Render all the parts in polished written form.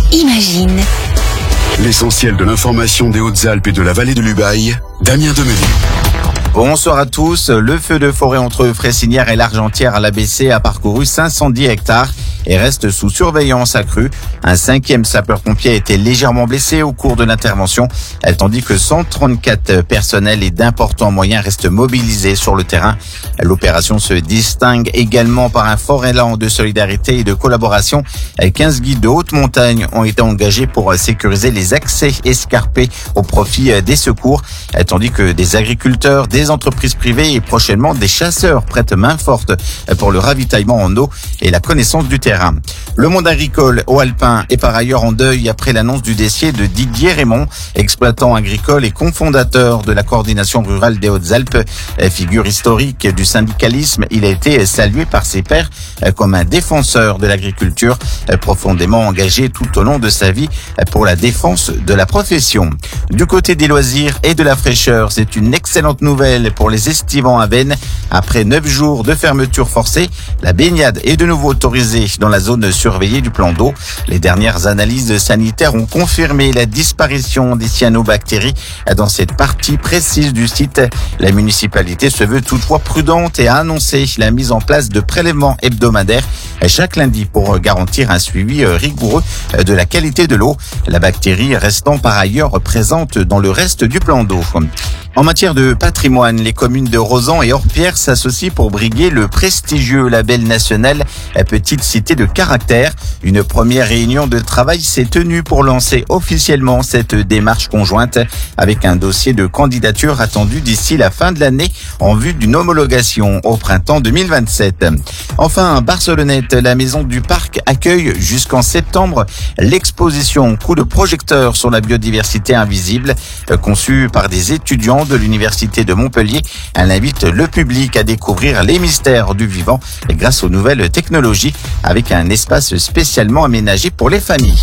Imagine. L'essentiel de l'information des Hautes-Alpes et de la vallée de l'Ubaye, Damien Demenu. Bonsoir à tous. Le feu de forêt entre Fressinière et l'Argentière à l'ABC a parcouru 510 hectares et reste sous surveillance accrue. Un 5e sapeur-pompier a été légèrement blessé au cours de l'intervention, tandis que 134 personnels et d'importants moyens restent mobilisés sur le terrain. L'opération se distingue également par un fort élan de solidarité et de collaboration. 15 guides de haute montagne ont été engagés pour sécuriser les accès escarpés au profit des secours, tandis que des agriculteurs, des entreprises privées et prochainement des chasseurs prêtent main forte pour le ravitaillement en eau et la connaissance du terrain. Le monde agricole haut alpin est par ailleurs en deuil après l'annonce du décès de Didier Raymond, exploitant agricole et cofondateur de la coordination rurale des Hautes-Alpes. Figure historique du syndicalisme, il a été salué par ses pairs comme un défenseur de l'agriculture, profondément engagé tout au long de sa vie pour la défense de la profession. Du côté des loisirs et de la fraîcheur, c'est une excellente nouvelle pour les estivants à Veynes. Après 9 jours de fermeture forcée, la baignade est de nouveau autorisée dans la zone surveillée du plan d'eau. Les dernières analyses sanitaires ont confirmé la disparition des cyanobactéries dans cette partie précise du site. La municipalité se veut toutefois prudente et a annoncé la mise en place de prélèvements hebdomadaires chaque lundi pour garantir un suivi rigoureux de la qualité de l'eau, la bactérie restant par ailleurs présente dans le reste du plan d'eau. En matière de patrimoine, les communes de Rozan et Orpierre s'associent pour briguer le prestigieux label national Petite Cité de Caractère. Une première réunion de travail s'est tenue pour lancer officiellement cette démarche conjointe avec un dossier de candidature attendu d'ici la fin de l'année en vue d'une homologation au printemps 2027. Enfin, à Barcelonnette, la Maison du Parc accueille jusqu'en septembre l'exposition Coup de projecteur sur la biodiversité invisible, conçue par des étudiants de l'Université de Montpellier. Elle invite le public à découvrir les mystères du vivant grâce aux nouvelles technologies avec un espace spécialement aménagé pour les familles.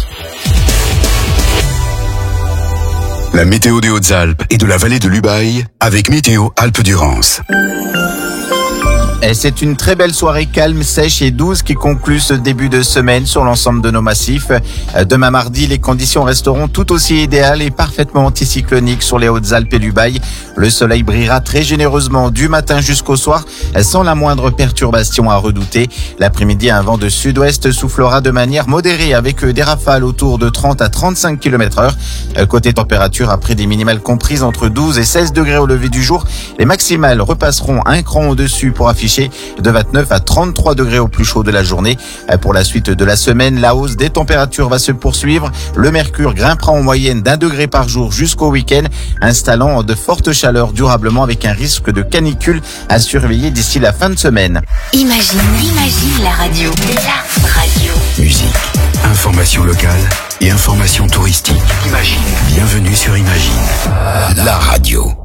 La météo des Hautes-Alpes et de la vallée de l'Ubaye avec Météo Alpes-Durance. C'est une très belle soirée calme, sèche et douce qui conclut ce début de semaine sur l'ensemble de nos massifs. Demain mardi, les conditions resteront tout aussi idéales et parfaitement anticycloniques sur les Hautes-Alpes et l'Ubaye. Le soleil brillera très généreusement du matin jusqu'au soir sans la moindre perturbation à redouter. L'après-midi, un vent de sud-ouest soufflera de manière modérée avec des rafales autour de 30 à 35 km/h. Côté température, après des minimales comprises entre 12 et 16 degrés au lever du jour, les maximales repasseront un cran au-dessus pour afficher de 29 à 33 degrés au plus chaud de la journée. Pour la suite de la semaine, la hausse des températures va se poursuivre. Le mercure grimpera en moyenne d'1 degré par jour jusqu'au week-end, installant de fortes chaleurs durablement avec un risque de canicule à surveiller d'ici la fin de semaine. Imagine la radio. La radio. Musique, information locale et information touristique. Imagine. Bienvenue sur Imagine, la radio.